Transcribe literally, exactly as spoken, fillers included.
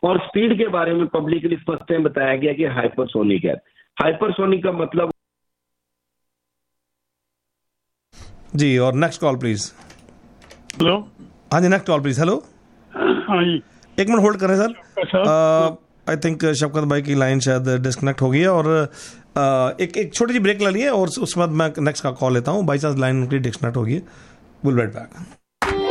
और स्पीड के बारे में पब्लिकली फर्स्ट टाइम बताया गया कि हाइपरसोनिक है। हाइपरसोनिक का मतलब जी। और नेक्स्ट कॉल प्लीज। हेलो। हाँ जी, नेक्स्ट कॉल प्लीज। हेलो। हाँ जी, एक मिनट होल्ड करें सर। आई थिंक शफकत भाई की लाइन शायद डिस्कनेक्ट हो गई है, और uh, एक एक छोटी सी ब्रेक ले लिए और उसके बाद मैं नेक्स्ट का कॉल लेता हूँ। बाई चांस लाइन उनकी डिस्कनेक्ट होगी। Will be right back.